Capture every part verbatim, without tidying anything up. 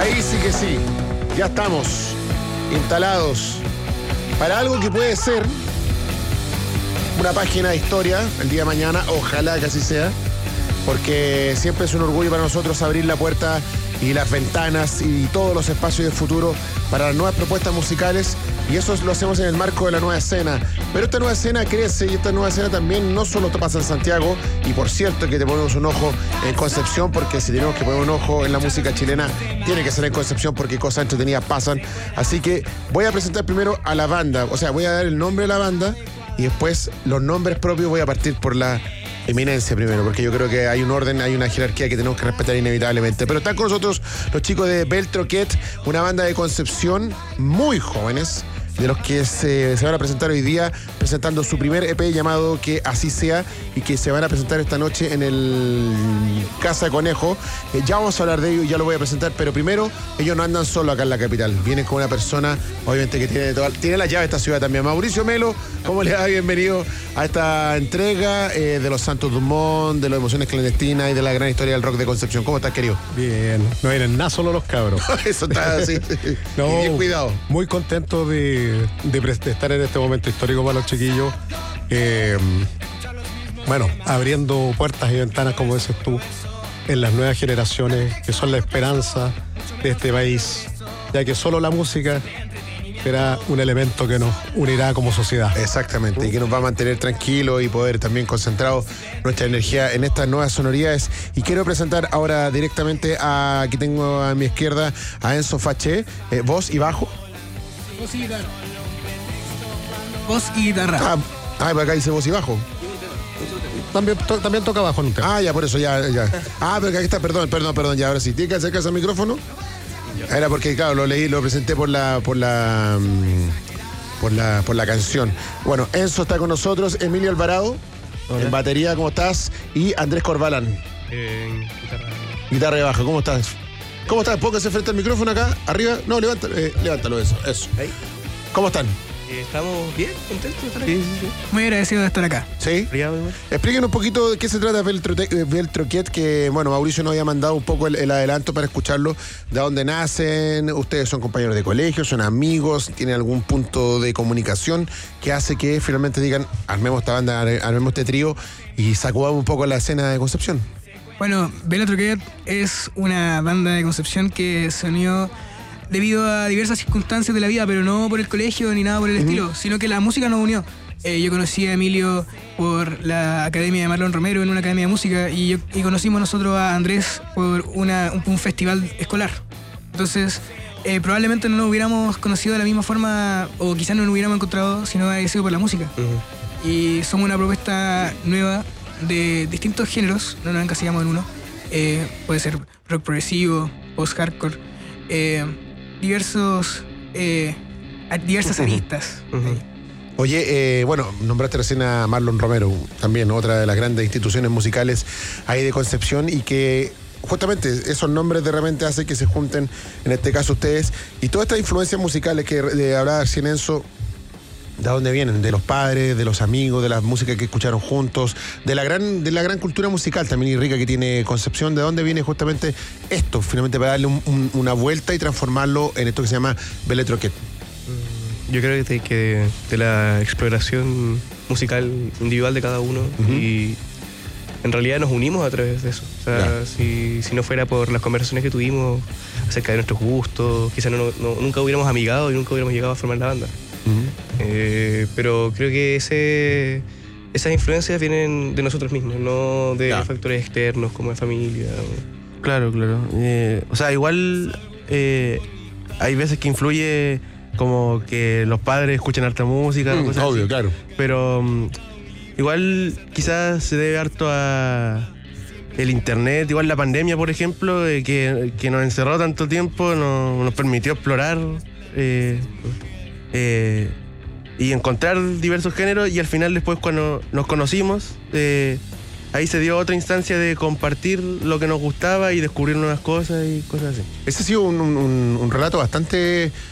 Ahí sí que sí. Ya estamos instalados para algo que puede ser una página de historia el día de mañana. Ojalá que así sea, porque siempre es un orgullo para nosotros abrir la puerta y las ventanas y todos los espacios de futuro para las nuevas propuestas musicales, y eso lo hacemos en el marco de la nueva escena. Pero esta nueva escena crece, y esta nueva escena también no solo pasa en Santiago, y por cierto que te ponemos un ojo en Concepción, porque si tenemos que poner un ojo en la música chilena, tiene que ser en Concepción, porque cosas entretenidas pasan. Así que voy a presentar primero a la banda, o sea, voy a dar el nombre de la banda, y después los nombres propios. Voy a partir por la eminencia primero, porque yo creo que hay un orden, hay una jerarquía que tenemos que respetar inevitablemente. Pero están con nosotros los chicos de Beltroquet, una banda de Concepción muy jóvenes, de los que se, se van a presentar hoy día, presentando su primer E P llamado Que Así Sea, y que se van a presentar esta noche en el Casa Conejo. Eh, ya vamos a hablar de ello y ya lo voy a presentar, pero primero, ellos no andan solo acá en la capital, vienen con una persona, obviamente, que tiene, toda, tiene la llave de esta ciudad también. Mauricio Melo, ¿cómo le va? Bienvenido a esta entrega eh, de los Santos Dumont, de las emociones clandestinas y de la gran historia del rock de Concepción. ¿Cómo estás, querido? Bien, no vienen nada solo los cabros. Eso está así. No, y bien cuidado. Muy contento de, de, de estar en este momento histórico para los chiquillos. Eh, bueno, abriendo puertas y ventanas, como dices tú, en las nuevas generaciones, que son la esperanza de este país, ya que solo la música será un elemento que nos unirá como sociedad. Exactamente, y que nos va a mantener tranquilos y poder también concentrar nuestra energía en estas nuevas sonoridades. Y quiero presentar ahora directamente a, aquí tengo a mi izquierda, a Enzo Faché, eh, voz y bajo. Voz y guitarra. Voz y guitarra. Ah, ah, por acá dice voz y bajo. También, to, también toca bajo en un tema. Ah, ya, por eso, ya, ya. Ah, pero aquí está, perdón, perdón, perdón, ya, ahora sí. ¿Tiene que acercarse al micrófono? Era porque, claro, lo leí, lo presenté por la, por la, por la, por la canción. Bueno, Enzo está con nosotros, Emilio Alvarado, hola, en batería, ¿cómo estás? Y Andrés Corbalán. Eh, guitarra. Guitarra de baja, ¿cómo estás? ¿Cómo estás? Póngase frente al micrófono acá, arriba. No, levántalo, eh, levántalo, eso, eso. ¿Ahí? ¿Cómo están? Eh, ¿Estamos bien? ¿Contentos de estar aquí? Sí, sí, sí. Muy agradecido de estar acá. ¿Sí? Explíquenos un poquito de qué se trata Beltroquet, que, bueno, Mauricio nos había mandado un poco el, el adelanto para escucharlo, de dónde nacen. Ustedes son compañeros de colegio, son amigos, tienen algún punto de comunicación que hace que finalmente digan, armemos esta banda, armemos este trío y sacudamos un poco la escena de Concepción. Bueno, Beltroquet es una banda de Concepción que se unió debido a diversas circunstancias de la vida, pero no por el colegio ni nada por el uh-huh. estilo, sino que la música nos unió. Eh, yo conocí a Emilio por la academia de Marlon Romero, en una academia de música, y, yo, y conocimos nosotros a Andrés por una, un, un festival escolar. Entonces, eh, probablemente no nos hubiéramos conocido de la misma forma, o quizás no nos hubiéramos encontrado si no hubiera sido por la música. Uh-huh. Y somos una propuesta nueva de distintos géneros, no nos encasillamos en uno. Eh, puede ser rock progresivo, post-hardcore, eh, diversos eh, diversas aristas. Uh-huh. Oye, eh, bueno, nombraste recién a Marlon Romero, también otra de las grandes instituciones musicales ahí de Concepción, y que justamente esos nombres de repente hacen que se junten, en este caso ustedes, y todas estas influencias musicales que de hablaba recién Enzo, ¿de dónde vienen? De los padres, de los amigos, de la música que escucharon juntos, de la gran, de la gran cultura musical también y rica que tiene Concepción. ¿De dónde viene justamente esto? Finalmente para darle un, un, una vuelta y transformarlo en esto que se llama Beltroquet. Yo creo que de, que de la exploración musical individual de cada uno, uh-huh. y en realidad nos unimos a través de eso. O sea, claro. si, si no fuera por las conversaciones que tuvimos acerca de nuestros gustos, quizás no, no, nunca hubiéramos amigado y nunca hubiéramos llegado a formar la banda. Uh-huh. Eh, pero creo que ese, esas influencias vienen de nosotros mismos, no de claro. factores externos como de familia. O... Claro, claro. Eh, o sea, igual eh, hay veces que influye como que los padres escuchan harta música. Mm, cosas obvio, así. claro. Pero um, igual quizás se debe harto a el internet, igual la pandemia, por ejemplo, eh, que, que nos encerró tanto tiempo, no, nos permitió explorar eh, Eh, y encontrar diversos géneros, y al final después cuando nos conocimos eh, ahí se dio otra instancia de compartir lo que nos gustaba y descubrir nuevas cosas y cosas así. Ese ha sido un, un, un relato bastante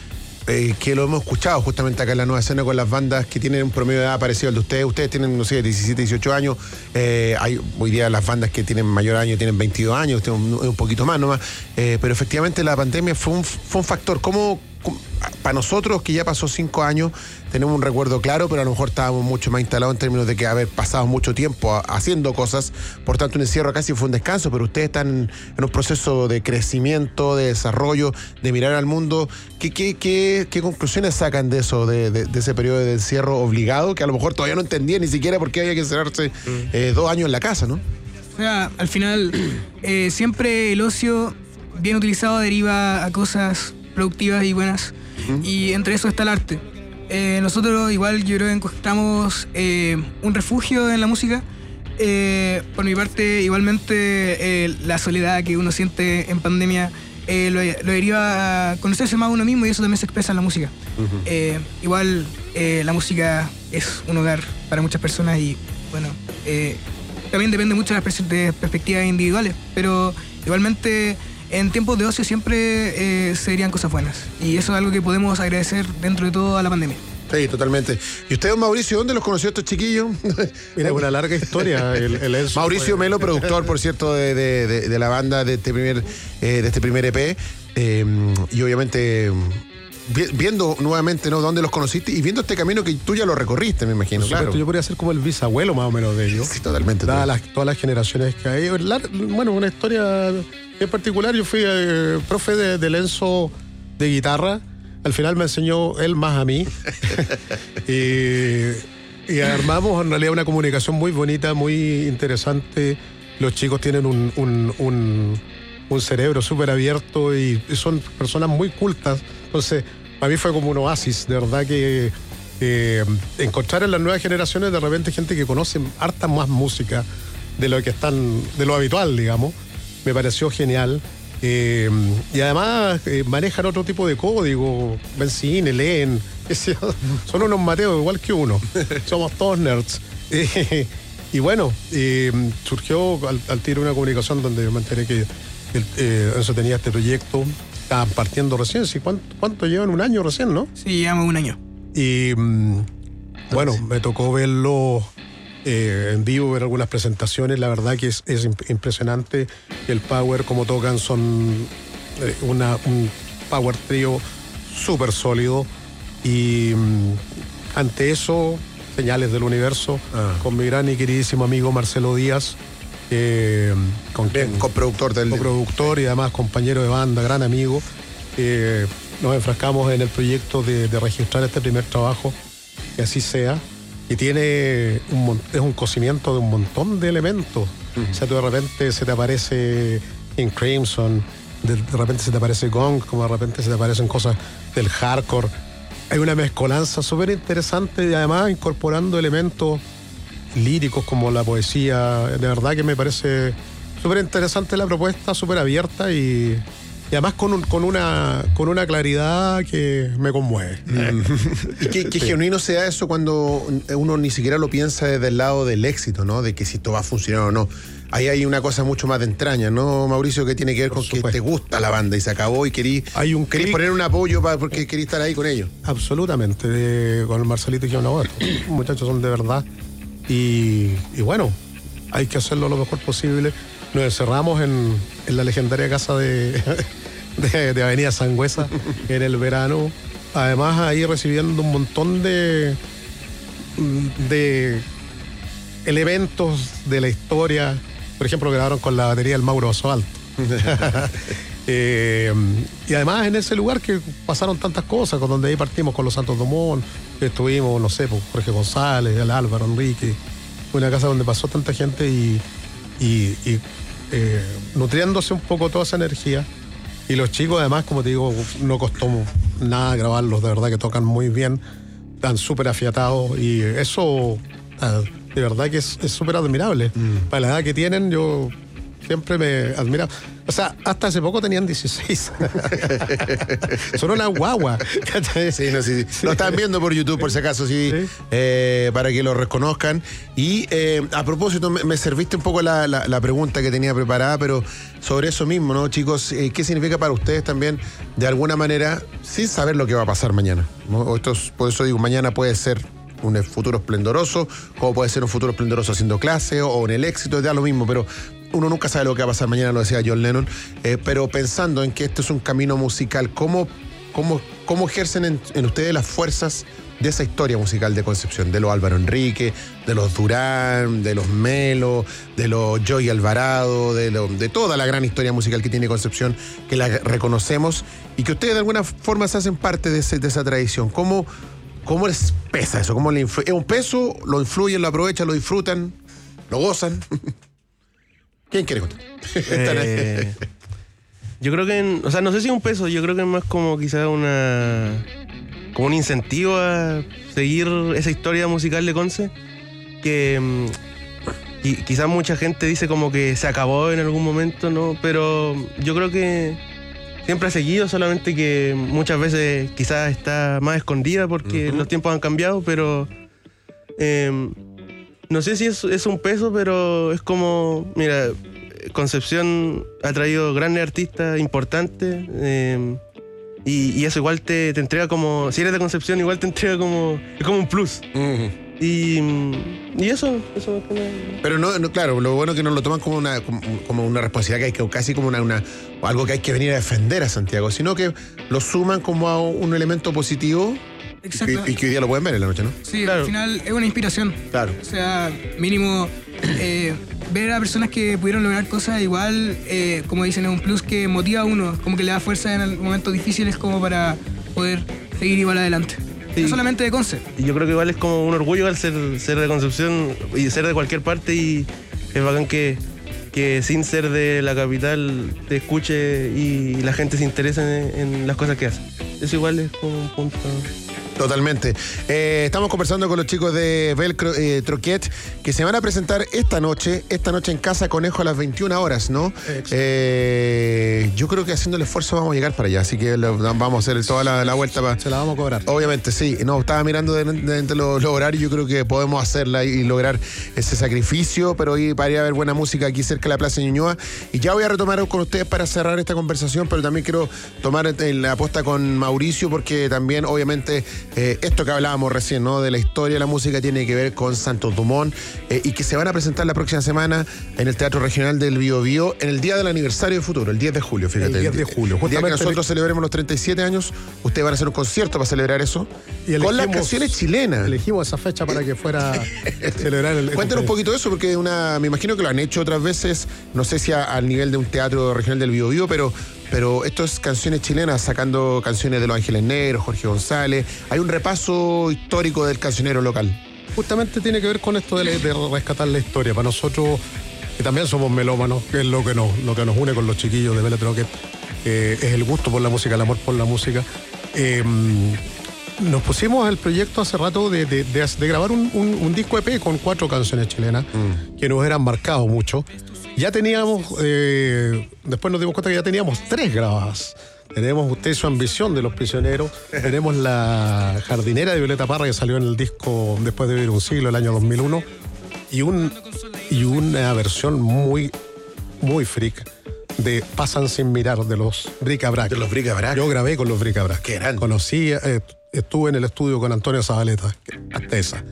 eh, que lo hemos escuchado justamente acá en la nueva escena con las bandas que tienen un promedio de edad parecido al de ustedes. Ustedes tienen, no sé, diecisiete, dieciocho años. Eh, hay hoy día las bandas que tienen mayor año tienen veintidós años, tienen un, un poquito más nomás. Eh, pero efectivamente la pandemia fue un, fue un factor. ¿Cómo, cómo, para nosotros, que ya pasó cinco años, tenemos un recuerdo claro, pero a lo mejor estábamos mucho más instalados en términos de que haber pasado mucho tiempo a, haciendo cosas, por tanto un encierro casi fue un descanso, pero ustedes están en, en un proceso de crecimiento, de desarrollo, de mirar al mundo. ¿Qué, qué, qué, qué conclusiones sacan de eso, de, de, de ese periodo de encierro obligado, que a lo mejor todavía no entendía ni siquiera por qué había que encerrarse mm. eh, dos años en la casa, ¿no? O sea, al final, eh, siempre el ocio bien utilizado deriva a cosas productivas y buenas, uh-huh. y entre eso está el arte. Eh, nosotros igual yo creo que encontramos eh, un refugio en la música. Eh, por mi parte, igualmente eh, la soledad que uno siente en pandemia eh, lo, lo deriva a conocerse más a uno mismo, y eso también se expresa en la música. Uh-huh. Eh, igual eh, la música es un hogar para muchas personas y bueno, eh, también depende mucho de las pers- de perspectivas individuales, pero igualmente en tiempos de ocio siempre eh, serían cosas buenas, y eso es algo que podemos agradecer dentro de todo a la pandemia. Sí, totalmente. ¿Y usted, don Mauricio, dónde los conoció estos chiquillos? Mira, una larga historia. El, el Enzo Mauricio fue... Melo, productor, por cierto, de, de, de, de la banda de este primer, eh, de este primer E P. Eh, y obviamente viendo nuevamente, ¿no?, dónde los conociste y viendo este camino que tú ya lo recorriste, me imagino. Claro. Claro. Yo podría ser como el bisabuelo más o menos de ellos. Sí, totalmente. Dadas las, todas las generaciones que hay. Bueno, una historia en particular. Yo fui eh, profe de, de Enzo de guitarra. Al final me enseñó él más a mí. y, y armamos en realidad una comunicación muy bonita, muy interesante. Los chicos tienen un, un, un, un cerebro súper abierto y son personas muy cultas. Entonces, para mí fue como un oasis, de verdad que eh, encontrar en las nuevas generaciones de repente gente que conoce harta más música de lo que están, de lo habitual, digamos, me pareció genial. Eh, y además eh, manejan otro tipo de código, ven cine, leen, son unos mateos igual que uno, somos todos nerds. Eh, y bueno, eh, surgió al, al tiro una comunicación donde yo me enteré que el, eh, eso tenía este proyecto. Estaban partiendo recién, ¿sí? ¿Cuánto, ¿Cuánto llevan? Un año recién, ¿no? Sí, llevamos un año. Y mmm, bueno, me tocó verlo eh, en vivo, ver algunas presentaciones. La verdad que es, es impresionante el power, como tocan, son eh, una, un power trio súper sólido. Y mmm, ante eso, Señales del Universo, ah. con mi gran y queridísimo amigo Marcelo Díaz. Eh, con Bien, quien, coproductor del coproductor y además compañero de banda, gran amigo. Eh, nos enfrascamos en el proyecto de, de registrar este primer trabajo, que así sea, y tiene un, es un cocimiento de un montón de elementos. Uh-huh. O sea, tú de repente se te aparece In Crimson, de, de repente se te aparece Gong, como de repente se te aparecen cosas del hardcore. Hay una mezcolanza súper interesante y además incorporando elementos líricos como la poesía. De verdad que me parece súper interesante la propuesta, súper abierta y, y además con, un, con, una, con una claridad que me conmueve. Y qué, qué sí. genuino sea eso cuando uno ni siquiera lo piensa desde el lado del éxito, ¿no? De que si esto va a funcionar o no. Ahí hay una cosa mucho más de entraña, ¿no, Mauricio? Que tiene que ver Por con supuesto. que te gusta la banda y se acabó y querís, hay un querís poner un apoyo para, porque querís estar ahí con ellos. Absolutamente. De, con el Marcelito y Gio Navarro. Los muchachos son de verdad. Y, y bueno, hay que hacerlo lo mejor posible. Nos encerramos en, en la legendaria casa de, de, de Avenida Sangüesa en el verano. Además, ahí recibiendo un montón de, de elementos de la historia. Por ejemplo, grabaron con la batería del Mauro Osoalto. eh, y además en ese lugar que pasaron tantas cosas, con donde ahí partimos con los Santos Dumont, estuvimos, no sé, pues, Jorge González, el Álvaro, Enrique, una casa donde pasó tanta gente y, y, y eh, nutriéndose un poco toda esa energía. Y los chicos además, como te digo, no costó nada grabarlos, de verdad que tocan muy bien, están súper afiatados y eso de verdad que es súper admirable. Mm. Para la edad que tienen, yo siempre me admira. O sea, hasta hace poco tenían dieciséis. Son una guagua. Sí, no, sí, sí. Lo están viendo por YouTube, por si acaso, sí, sí. Eh, para que lo reconozcan. Y eh, a propósito, me, me serviste un poco la, la, la pregunta que tenía preparada, pero sobre eso mismo, ¿no, chicos? Eh, ¿Qué significa para ustedes también, de alguna manera, sin saber lo que va a pasar mañana, ¿no? Esto es, por eso digo, mañana puede ser un futuro esplendoroso, como puede ser un futuro esplendoroso haciendo clase o, o en el éxito, da lo mismo, pero uno nunca sabe lo que va a pasar mañana, lo decía John Lennon, eh, pero pensando en que este es un camino musical, ¿cómo, cómo, cómo ejercen en, en ustedes las fuerzas de esa historia musical de Concepción? De los Álvaro Enrique, de los Durán, de los Melo, de los Joey Alvarado, de, lo, de toda la gran historia musical que tiene Concepción, que la reconocemos y que ustedes de alguna forma se hacen parte de, ese, de esa tradición. ¿Cómo, cómo les pesa eso? ¿Cómo les influ- ¿Es un peso? ¿Lo influyen, lo aprovechan, lo disfrutan, lo gozan? ¿Quién quiere contar? Eh, yo creo que, en, o sea, no sé si es un peso, yo creo que es más como quizás una, como un incentivo a seguir esa historia musical de Conce, que y, quizás mucha gente dice como que se acabó en algún momento, ¿no? Pero yo creo que siempre ha seguido, solamente que muchas veces quizás está más escondida porque uh-huh. los tiempos han cambiado, pero eh, no sé si es, es un peso, pero es como, mira, Concepción ha traído grandes artistas importantes eh, y, y eso igual te, te entrega como, si eres de Concepción igual te entrega como, es como un plus. Uh-huh. Y, y eso, eso es como... Pero no, no, claro, lo bueno es que no lo toman como una, como, como una responsabilidad que hay que, casi como una, una, algo que hay que venir a defender a Santiago, sino que lo suman como a un elemento positivo. Exacto. Y, y que hoy día lo pueden ver en la noche, ¿no? Sí, claro. Al final es una inspiración. Claro. O sea, mínimo eh, ver a personas que pudieron lograr cosas igual, eh, como dicen, es un plus que motiva a uno, como que le da fuerza en momentos difíciles como para poder seguir igual adelante. Sí. No solamente de Conce. Y yo creo que igual es como un orgullo al ser, ser de Concepción y ser de cualquier parte, y es bacán que, que sin ser de la capital te escuche y la gente se interese en, en las cosas que hace. Eso igual es como un punto... Totalmente. Eh, estamos conversando con los chicos de Velcro eh, Troquet, que se van a presentar esta noche, esta noche en Casa Conejo a las veintiuna horas, ¿no? Eh, yo creo que haciendo el esfuerzo vamos a llegar para allá, así que lo, vamos a hacer toda la, la vuelta para... Se la vamos a cobrar. Obviamente, sí. No, estaba mirando de, de, de, de los, los horarios, yo creo que podemos hacerla y lograr ese sacrificio, pero hoy para ir a ver buena música aquí cerca de la Plaza Ñuñoa. Y ya voy a retomar con ustedes para cerrar esta conversación, pero también quiero tomar la aposta con Mauricio, porque también, obviamente, Eh, esto que hablábamos recién, ¿no? De la historia de la música tiene que ver con Santos Dumont eh, y que se van a presentar la próxima semana en el Teatro Regional del Bío Bío en el día del aniversario de Futuro, el diez de julio, fíjate. El diez de julio. El día que nosotros celebremos los treinta y siete años, ustedes van a hacer un concierto para celebrar eso y con las canciones chilenas. Elegimos esa fecha para que fuera celebrar el... Cuéntanos un poquito de eso, porque una, me imagino que lo han hecho otras veces, no sé si a, al nivel de un Teatro Regional del Bío Bío, pero... Pero esto es canciones chilenas, sacando canciones de Los Ángeles Negros, Jorge González. Hay un repaso histórico del cancionero local. Justamente tiene que ver con esto de, de rescatar la historia. Para nosotros, que también somos melómanos, que es lo que nos, lo que nos une con los chiquillos de Velcro Troquet, eh, es el gusto por la música, el amor por la música. Eh, nos pusimos el proyecto hace rato de, de, de, de grabar un, un, un disco E P con cuatro canciones chilenas mm. que nos eran marcado mucho. Ya teníamos, eh, después nos dimos cuenta que ya teníamos tres grabadas. Tenemos Usted y su ambición de Los Prisioneros, tenemos La jardinera de Violeta Parra, que salió en el disco Después de vivir un siglo, el año dos mil uno, y, un, y una versión muy, muy freak de Pasan sin mirar, de los Bric-a-Brac. De los Bric-a-Brac. Yo grabé con los Bric-a-Brac. Qué grande. Conocí, eh, estuve en el estudio con Antonio Zabaleta, hasta esa.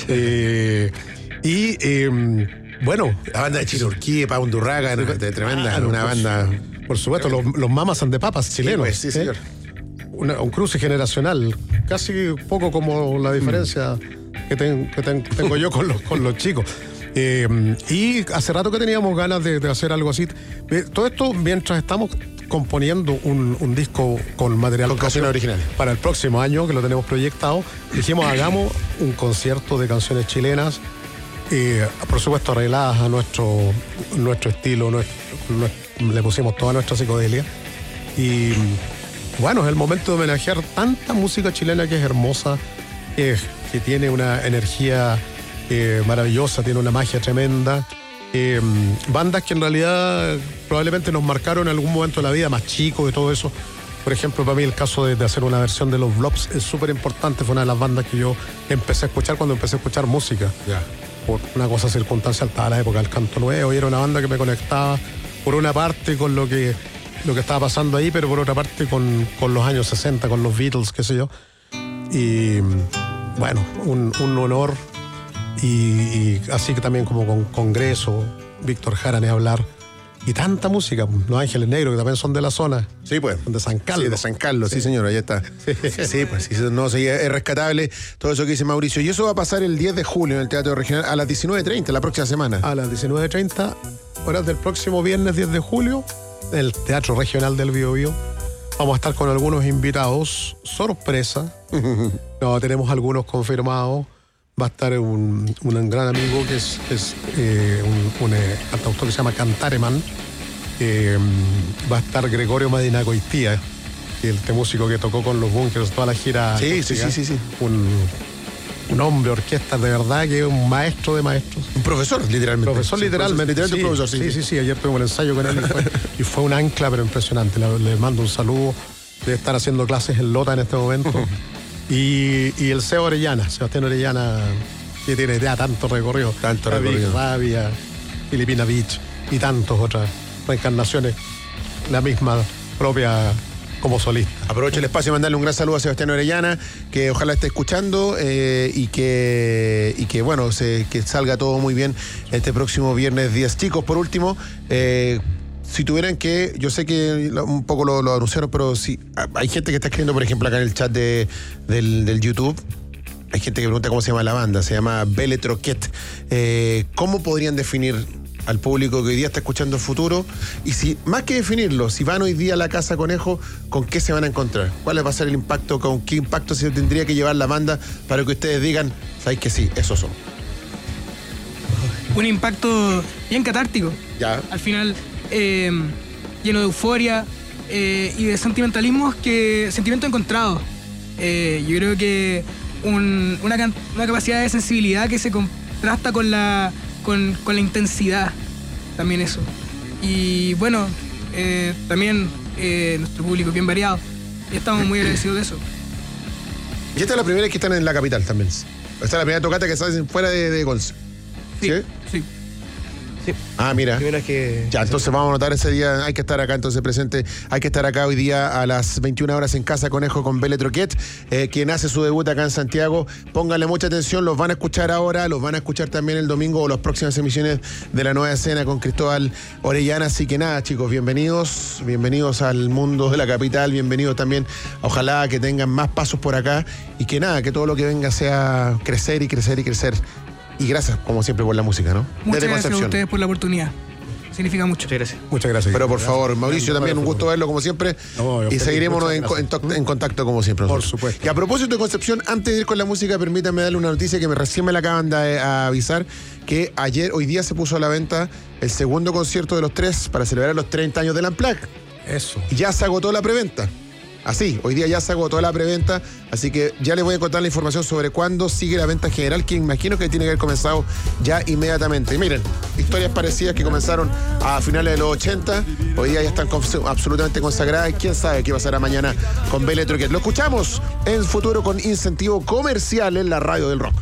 eh, y... Eh, Bueno, la banda de Chiriurquí, Pau Undurraga, de tremenda, claro, una por banda. Por supuesto, los, los Mamas and the Papas chilenos. Sí, pues, sí señor. ¿eh? Una, un cruce generacional, casi poco como la diferencia mm. que, ten, que ten, tengo yo con los, con los chicos. Eh, y hace rato que teníamos ganas de, de hacer algo así. Todo esto mientras estamos componiendo un, un disco con material con canciones originales para el próximo año, que lo tenemos proyectado. Dijimos, hagamos un concierto de canciones chilenas. Eh, por supuesto arregladas a nuestro nuestro estilo, nuestro, nuestro, le pusimos toda nuestra psicodelia y bueno, es el momento de homenajear tanta música chilena que es hermosa, eh, que tiene una energía eh, maravillosa, tiene una magia tremenda Eh, bandas que en realidad probablemente nos marcaron en algún momento de la vida, más chicos y todo eso. Por ejemplo, para mí el caso de, de hacer una versión de los Blobs es súper importante. Fue una de las bandas que yo empecé a escuchar cuando empecé a escuchar música. Ya. Por una cosa circunstancial, estaba la época del canto nuevo y era una banda que me conectaba por una parte con lo que, lo que estaba pasando ahí, pero por otra parte con, con los años sesenta, con los Beatles, qué sé yo. Y bueno, un, un honor. Y, y así que también como con Congreso, Víctor Jara, ni hablar. Y tanta música, Los Ángeles Negros, que también son de la zona. Sí, pues. De San Carlos. Sí, de San Carlos, sí, sí señor, ahí está. Sí, pues, sí, no, sí, es rescatable todo eso que dice Mauricio. Y eso va a pasar el diez de julio en el Teatro Regional a las diecinueve treinta, la próxima semana. A las diecinueve treinta, horas del próximo viernes diez de julio, en el Teatro Regional del Biobío. Vamos a estar con algunos invitados, sorpresa. No, tenemos algunos confirmados. Va a estar un, un gran amigo que es, es eh, un, un eh, cantautor que se llama Cantareman. Eh, va a estar Gregorio Madinagoitía, el este músico que tocó con los Bunkers toda la gira. Sí, sí, sí, sí, sí. Un, un hombre orquesta de verdad que es un maestro de maestros. Un profesor, literalmente. Profesor, sí, literalmente. Literalmente sí, un profesor, sí. Sí, sí, sí. Ayer tuvimos el ensayo con él y fue, y fue un ancla, pero impresionante. Le, le mando un saludo. Debe estar haciendo clases en Lota en este momento. Y, y el Seba Orellana, Sebastián Orellana, que tiene ya tanto recorrido. Tanto Rabia, recorrido. Rabia, Filipina Beach y tantas otras reencarnaciones. La misma propia como solista. Aprovecho el espacio y mandarle un gran saludo a Sebastián Orellana, que ojalá esté escuchando eh, y que, y que bueno, se, que salga todo muy bien este próximo viernes diez. Chicos, por último, eh, si tuvieran que, yo sé que un poco lo, lo anunciaron, pero si hay gente que está escribiendo, por ejemplo, acá en el chat de, del, del YouTube, hay gente que pregunta cómo se llama la banda, se llama Belle Troquet. Eh, ¿Cómo podrían definir al público que hoy día está escuchando el futuro? Y si, más que definirlo, si van hoy día a la Casa Conejo, ¿con qué se van a encontrar? ¿Cuál va a ser el impacto? ¿Con qué impacto se tendría que llevar la banda para que ustedes digan, sabéis que sí, esos son? Un impacto bien catártico. Ya. Al final, eh, lleno de euforia eh, y de sentimentalismos que. Sentimientos encontrados. Eh, yo creo que un- una, can- una capacidad de sensibilidad que se contrasta con la, con, con la intensidad. También eso. Y bueno, eh, también eh, nuestro público bien variado. Y estamos muy agradecidos de eso. Y esta es la primera vez que están en la capital también. Esta es la primera tocata que salen fuera de, de Conce. Sí, ¿Sí? sí. Sí. Ah, mira. Primero es que. Ya, entonces vamos a anotar ese día, hay que estar acá entonces presente, hay que estar acá hoy día a las veintiuna horas en Casa Conejo con Belle Troquet, eh, quien hace su debut acá en Santiago. Pónganle mucha atención, los van a escuchar ahora, los van a escuchar también el domingo o las próximas emisiones de La Nueva Escena con Cristóbal Orellana. Así que nada, chicos, bienvenidos, bienvenidos al mundo de la capital, bienvenidos también, ojalá que tengan más pasos por acá y que nada, que todo lo que venga sea crecer y crecer y crecer. Y gracias, como siempre, por la música, ¿no? Muchas Desde gracias a Concepción. ustedes por la oportunidad. Significa mucho. Muchas gracias. Muchas gracias. Pero por favor, Mauricio, Bueno, también un bueno, gusto verlo como siempre. No, yo y feliz, seguiremos muchas en, gracias. en to- en contacto como siempre. Por nosotros. supuesto. Y a propósito de Concepción, antes de ir con la música, permítanme darle una noticia que me recién me la acaban de a avisar, que ayer, hoy día se puso a la venta el segundo concierto de los tres para celebrar los treinta años del Unplugged. Eso. Y ya se agotó la preventa. Así, hoy día ya se agotó la preventa, así que ya les voy a contar la información sobre cuándo sigue la venta general, que imagino que tiene que haber comenzado ya inmediatamente. Y miren, historias parecidas que comenzaron a finales de los ochenta, hoy día ya están cons- absolutamente consagradas. ¿Quién sabe qué pasará mañana con Belle Troquet? Lo escuchamos en futuro con incentivo comercial en la radio del rock.